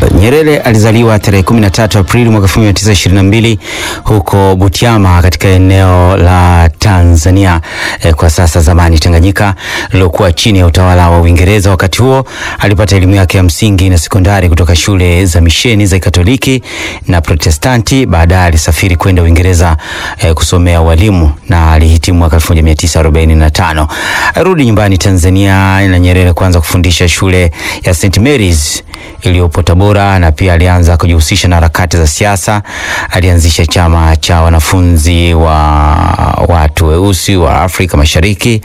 Nyerere alizaliwa tarehe 13 Aprili mwaka 1922 huko Butiama katika eneo la Tanzania, kwa sasa zamani Tanganyika, lilokuwa chini ya utawala wa Uingereza. Wakati huo alipata elimu yake ya msingi na sekondari kutoka shule za misheni za Katoliki na Protestanti. Baadaye alisafiri kwenda Uingereza kusomea walimu na alihitimu mwaka 1945. Arudi nyumbani Tanzania na Nyerere kuanza kufundisha shule ya St. Mary's iliyopo Tabora, na pia alianza kujihusisha na harakati za siasa. Alianzisha chama cha wanafunzi wa watu weusi wa Afrika Mashariki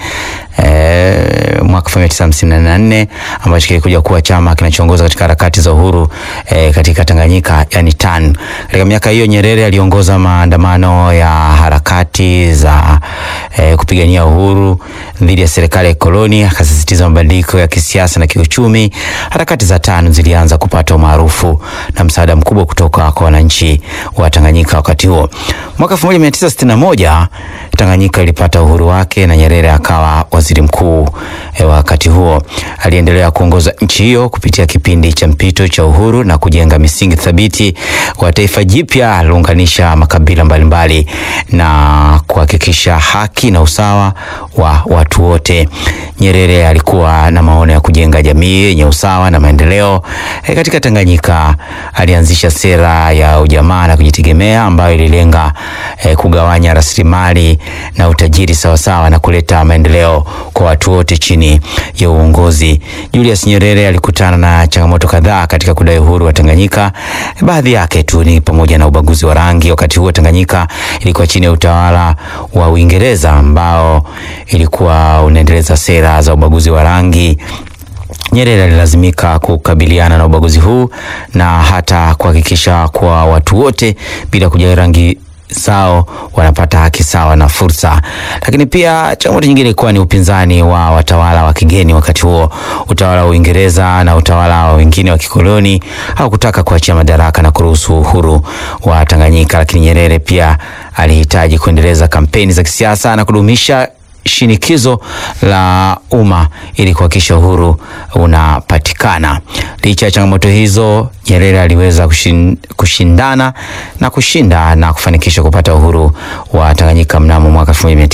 mwaka 1954, ambacho kilikuja kuwa chama kinachoongoza katika harakati za uhuru katika Tanganyika, yani TAN. Katika miaka hiyo Nyerere aliongoza maandamano ya harakati za kupigania uhuru dhidi ya serikali ya koloni, akasisitiza mabadiliko ya kisiasa na kiuchumi. Harakati za TAN zilianza kupata umaarufu na msaada mkubwa kutoka kwa wananchi wa Tanganyika wakati huo. Mwaka 1961 Tanganyika ilipata uhuru wake na Nyerere akawa waziri mkuu wakati huo. Aliendelea kuongoza nchi hiyo kupitia kipindi cha mpito cha uhuru na kujenga misingi thabiti wa taifa jipya, aliunganisha makabila mbalimbali na kuhakikisha haki na usawa wa watu wote. Nyerere alikuwa na maono ya kujenga jamii yenye usawa na maendeleo katika Tanganyika. Alianzisha sera ya ujamaa na kujitegemea ambayo ililenga kugawanya rasilimali na utajiri sawasawa na kuleta maendeleo kwa watu wote chini ya uongozi. Julius Nyerere alikutana na changamoto kadhaa katika kudai uhuru wa Tanganyika. Baadhi yake tu ni pamoja na ubaguzi wa rangi. Wakati huo Tanganyika ilikuwa chini ya utawala wa Uingereza ambao ilikuwa unaendeleza sera za ubaguzi wa rangi. Nyerere alilazimika kukabiliana na ubaguzi huu na hata kuhakikisha kwa watu wote bila kujali rangi zao wanapata haki sawa na fursa. Lakini pia changamoto nyingine ilikuwa ni upinzani wa watawala wa kigeni. Wakati huo utawala wa Uingereza na utawala wa wengine wa kikoloni hawakutaka kuachia madaraka na kuruhusu uhuru wa Tanganyika. Lakini Nyerere pia alihitaji kuendeleza kampeni za kisiasa na kudumisha shinikizo la umma ili kuhakikisha uhuru unapatikana. Licha ya changamoto hizo, Nyerere aliweza kushindana na kushinda na kufanikisha kupata uhuru wa Tanganyika mnamo mwaka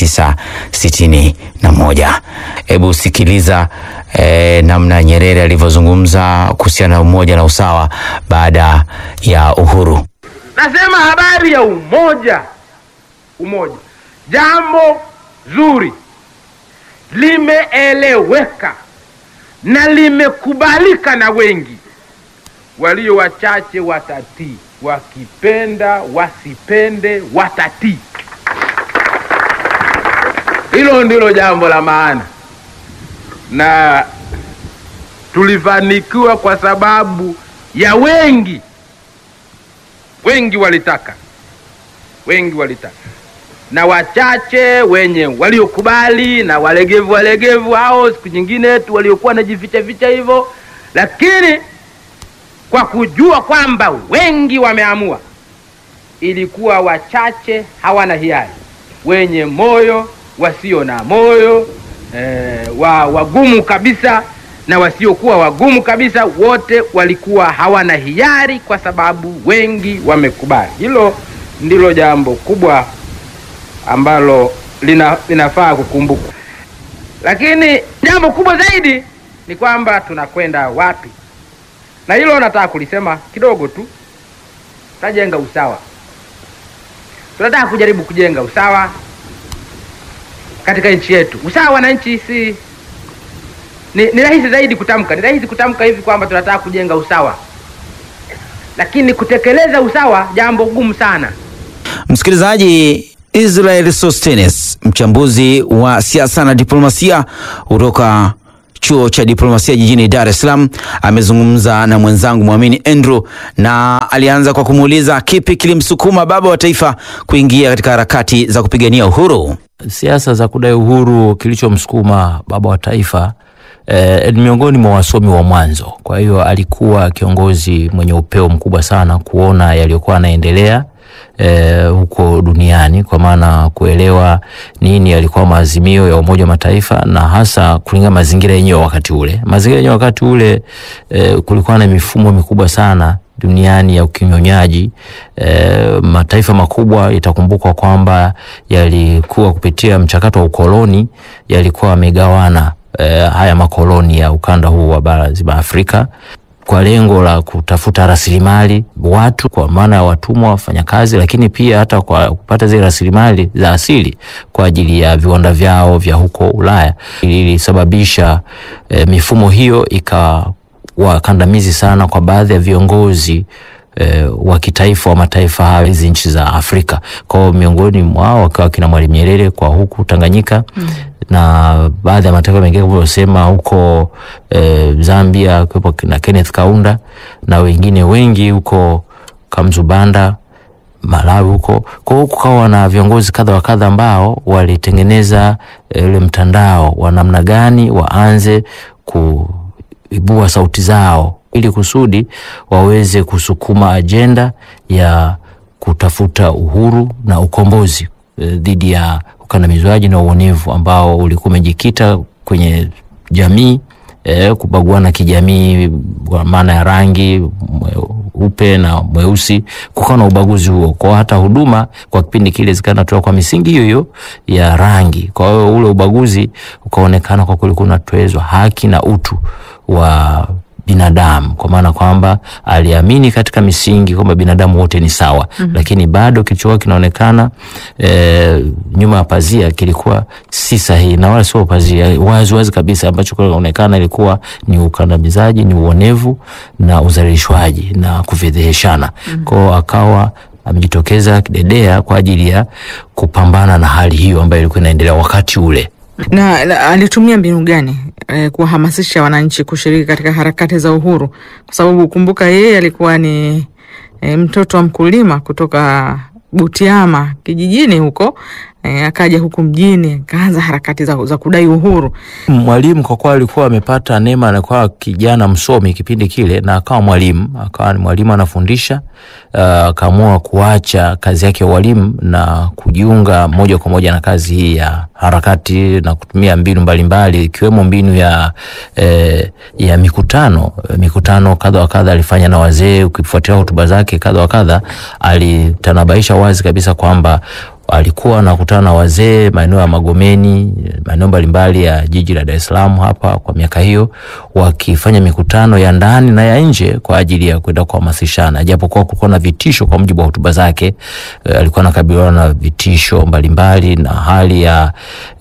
1961. Hebu sikiliza namna Nyerere alivyozungumza kuhusiana na umoja na usawa baada ya uhuru. Nasema habari ya umoja. Jambo zuri, limeeleweka na limekubalika na wengi. Walio wachache watatii, wakipenda wasipende watatii. Hilo ndilo jambo la maana, na tulifanikiwa kwa sababu ya wengi walitaka, na wachache wenye waliokubali na walegevu hao siku nyingine tu waliokuwa najificha hivyo. Lakini kwa kujua kwamba wengi wameamua, ilikuwa wachache hawana hiari, wenye moyo, wasio na moyo, wagumu kabisa na wasiokuwa wagumu kabisa, wote walikuwa hawana hiari kwa sababu wengi wamekubali. Hilo ndilo jambo kubwa ambalo linafaa kukumbukwa. Lakini jambo kubwa zaidi ni kwamba tunakwenda wapi, na hilo nataka kulisema kidogo tu. Tunajenga usawa, tunataka kujaribu kujenga usawa katika nchi yetu. Usawa na nchi ni rahisi zaidi kutamka, hivi kwamba tunataka kujenga usawa, lakini kutekeleza usawa jambo gumu sana. Msikilizaji, Israel Sostenes, mchambuzi wa siasa na diplomasia kutoka Chuo cha Diplomasia jijini Dar es Salaam, amezungumza na mwenzangu Muamini Andrew, na alianza kwa kumuuliza kipi kilimsukuma baba wa taifa kuingia katika harakati za kupigania uhuru. Siasa za kudai uhuru, kilichomsukuma baba wa taifa miongoni mwa wasomi wa mwanzo. Kwa hiyo alikuwa kiongozi mwenye upeo mkubwa sana kuona yaliyokuwa yanaendelea huko duniani, kwa maana kuelewa nini yalikuwa maazimio ya Umoja wa Mataifa, na hasa kulingana mazingira yenyewe wakati ule. Mazingira yenyewe wakati ule kulikuwa na mifumo mikubwa sana duniani ya ukinyonyaji. Mataifa makubwa itakumbukwa kwamba yalikuwa kupitia mchakato wa ukoloni yalikuwa yamegawana haya makoloni ya ukanda huu wa bara zima Afrika kwa lengo la kutafuta rasilimali watu, kwa maana ya watumwa, wafanyakazi, lakini pia hata kwa kupata zile rasilimali za asili kwa ajili ya viwanda vyao vya huko Ulaya. Ilisababisha mifumo hiyo ikawakandamizi sana kwa baadhi ya viongozi wa kitaifa wa mataifa haya, hizi nchi za Afrika. Kwa miongoni mwao wakawa kina Mwalimu Nyerere kwa huku Tanganyika, na baadhi ya mataifa mengine kama unasema huko Zambia kwa na Kenneth Kaunda na wengine wengi huko Kamzubanda, Malawi huko. Kwa huko kawa na viongozi kadha wa kadha ambao walitengeneza ile mtandao wa namna gani waanze kuibua sauti zao ili kusudi waweze kusukuma ajenda ya kutafuta uhuru na ukombozi dhidi ya ukandamizwaji na uonevu ambao ulikuwa umejikita kwenye jamii, kubaguana kijamii kwa maana ya rangi, mweupe na mweusi, kukawa na ubaguzi huo. Kwa hata huduma kwa kipindi kile zikanatolewa kwa misingi hiyo ya rangi. Kwa hiyo ule ubaguzi ukaonekana kwa kweli kunatwezwa haki na utu wa binadamu, kwa maana kwamba aliamini katika misingi kwamba binadamu wote ni sawa. Lakini bado kilichokuwa kinaonekana nyuma ya pazia kilikuwa si sahihi, na wala sio pazia, wazi wazi kabisa ambacho kinaonekana ilikuwa ni ukandamizaji, ni uonevu na uzalishwaji na kufedheheshana. Kwa akawa amejitokeza kidedea kwa ajili ya kupambana na hali hiyo ambayo ilikuwa inaendelea wakati ule. Na alitumia mbinu gani kuhamasisha wananchi kushiriki katika harakati za uhuru? Kwa sababu kumbuka yeye alikuwa ni mtoto wa mkulima kutoka Butiama kijijini huko, akaja huku mjini kaanza harakati za kudai uhuru. Mwalimu kwa kuwa alikuwa amepata neema, alikuwa kijana msomi kipindi kile, na akawa mwalimu, akawa ni mwalimu anafundisha, akaamua kuacha kazi yake ya walimu na kujiunga moja kwa moja na kazi hii ya harakati na kutumia mbinu mbalimbali ikiwemo mbinu ya mikutano kadha wa kadha alifanya na wazee. Ukifuatilia hotuba zake kadha wa kadha, alitanabaisha wazi kabisa kwamba alikuwa anakutana na wazee maeneo ya Magomeni, maeneo mbalimbali ya jiji la Dar es Salaam hapa kwa miaka hiyo, wakifanya mikutano ya ndani na ya nje kwa ajili ya kwenda kuhamasishana. Japokuwa kulikuwa na vitisho, kwa mujibu wa hotuba zake, alikuwa anakabiliana na vitisho mbalimbali na hali ya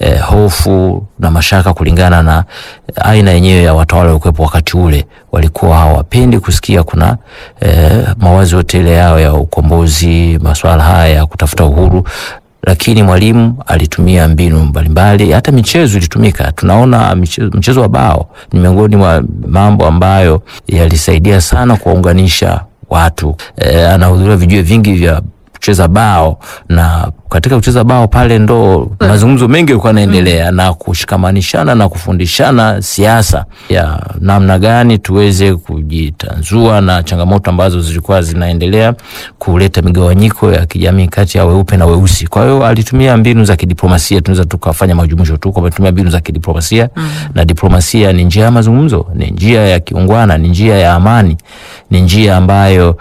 hofu na mashaka kulingana na aina yenyewe ya watawala waliokuwepo wakati ule. Walikuwa hawapendi kusikia kuna mawazo yote ile yao ya ukombozi, masuala haya ya kutafuta uhuru. Lakini Mwalimu alitumia mbinu mbalimbali, hata michezo ilitumika. Tunaona mchezo wa bao ni miongoni mwa mambo ambayo yalisaidia sana kuwaunganisha watu. Anahudhuria vijue vingi vya kucheza bao, na katika kucheza bao pale ndo mazungumzo mengi yalikuwa yanaendelea na kushikamanishana na kufundishana siasa ya namna gani tuweze kujitanzua na changamoto ambazo zilikuwa zinaendelea kuleta migawanyiko ya kijamii kati ya weupe na weusi. Kwa hiyo alitumia mbinu za kidiplomasia. Tunaweza tukafanya majumuisho tu kwa kutumia mbinu za kidiplomasia. Na diplomasia ni njia ya mazungumzo, ni njia ya kiungwana, ni njia ya amani, ni njia ambayo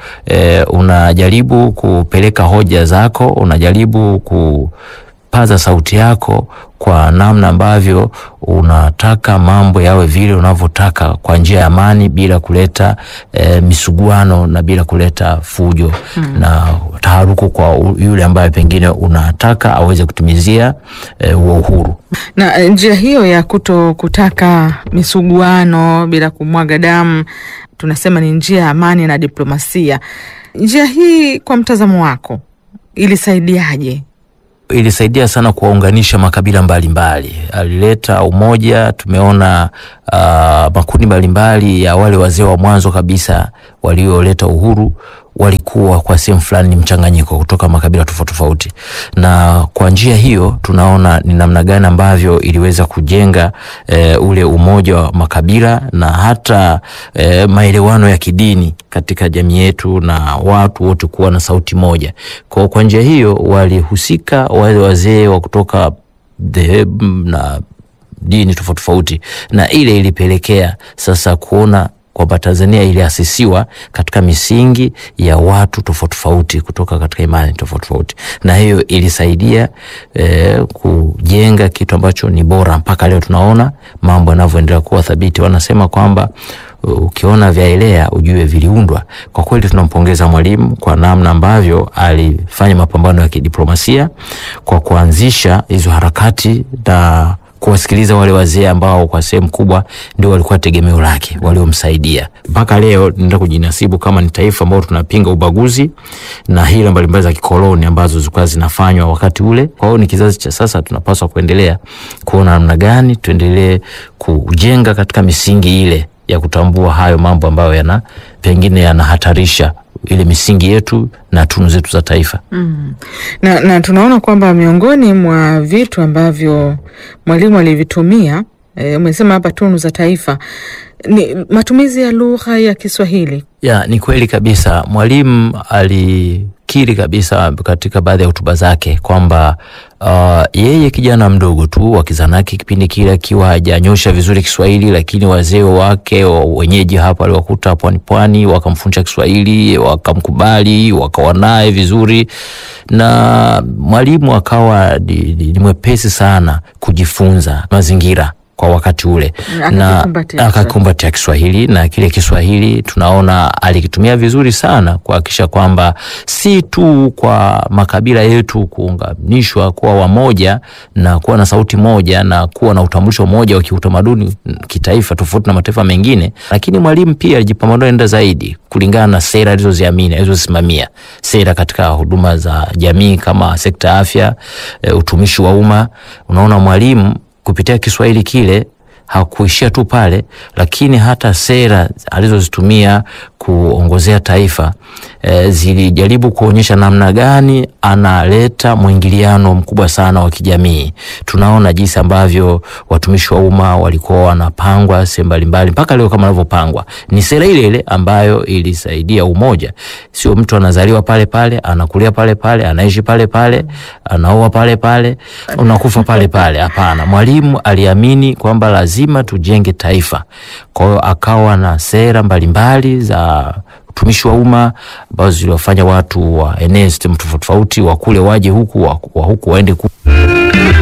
unajaribu kupeleka hoja zako, unajaribu kupaza sauti yako kwa namna ambavyo unataka mambo yawe vile unavyotaka, kwa njia ya amani, bila kuleta misuguano na bila kuleta fujo na taharuku kwa yule ambaye pengine unataka aweze kutumizia uhuru. Na njia hiyo ya kutaka misuguano bila kumwaga damu, tunasema ni njia ya amani na diplomasia. Njia hii kwa mtazamo wako ilisaidiaje? Ilisaidia sana kuwaunganisha makabila mbalimbali. Alileta umoja. Tumeona makundi mbalimbali ya wale wazee wa mwanzo kabisa walioleta uhuru walikuwa kwa sehemu fulani ni mchanganyiko kutoka makabila tofauti tofauti, na kwa njia hiyo tunaona ni namna gani ambavyo iliweza kujenga ule umoja wa makabila na hata maelewano ya kidini katika jamii yetu na watu wote kuwa na sauti moja. Kwa njia hiyo walihusika wale wazee wa kutoka dhehebu na dini tofauti tofauti, na ile ilipelekea sasa kuona kwamba Tanzania iliasisiwa katika misingi ya watu tofauti tofauti kutoka katika imani tofauti tofauti, na hiyo ilisaidia kujenga kitu ambacho ni bora mpaka leo tunaona mambo yanavyoendelea kuwa thabiti. Wanasema kwamba ukiona vyaelea ujue viliundwa. Kwa kweli tunampongeza Mwalimu kwa namna ambavyo alifanya mapambano ya kidiplomasia kwa kuanzisha hizo harakati na kuwasikiliza wale wazee ambao kwa sehemu kubwa ndio walikuwa tegemeo lake, waliomsaidia. Mpaka leo nenda kujinasibu kama ni taifa ambao tunapinga ubaguzi na hila mbalimbali za kikoloni ambazo zilikuwa zinafanywa wakati ule. Kwa hiyo ni kizazi cha sasa tunapaswa kuendelea kuona namna gani tuendelee kujenga katika misingi ile ya kutambua hayo mambo ambayo pengine yanahatarisha ile misingi yetu na tunu zetu za taifa. Na tunaona kwamba miongoni mwa vitu ambavyo Mwalimu alivitumia, umesema hapa tunu za taifa, ni matumizi ya lugha ya Kiswahili. Ya, ni kweli kabisa. Mwalimu alikiri kabisa katika baadhi ya hotuba zake kwamba yeye kijana mdogo tu wa kizanaki kipindi kile akiwa hajanyosha vizuri Kiswahili, lakini wazee wake wenyeji hapa aliwakuta pwani wakamfundisha Kiswahili, wakamkubali, wakawa naye vizuri, na Mwalimu akawa ni mwepesi sana kujifunza mazingira kwa wakati ule, na akakumbatia Kiswahili, na kile Kiswahili tunaona alikitumia vizuri sana kuhakikisha kwamba si tu kwa makabila yetu kuunganishwa kuwa wamoja na kuwa na sauti moja na kuwa na utambulisho mmoja wa kiutamaduni kitaifa tofauti na mataifa mengine, lakini Mwalimu pia alijipambanua enda zaidi kulingana na sera alizoziamini, alizosimamia sera katika huduma za jamii kama sekta afya, utumishi wa umma. Unaona Mwalimu kupitia Kiswahili kile hakuishia tu pale, lakini hata sera alizozitumia kuongozea taifa zilijaribu kuonyesha namna gani analeta mwingiliano mkubwa sana wa kijamii. Tunaona jinsi ambavyo watumishi wa umma walikuwa wanapangwa sehemu mbalimbali mpaka leo kama wanavyopangwa. Ni sera ile ile ambayo ilisaidia umoja. Sio mtu anazaliwa pale pale, anakulia pale pale, anaishi pale pale, anaoa pale pale, unakufa pale pale. Hapana, Mwalimu aliamini kwamba lazima tujenge taifa. Kwa hiyo akawa na sera mbalimbali za utumishi wa umma ambazo ziliwafanya watu wa eneo tofauti tofauti wa kule waje huku, wa huku waende huku.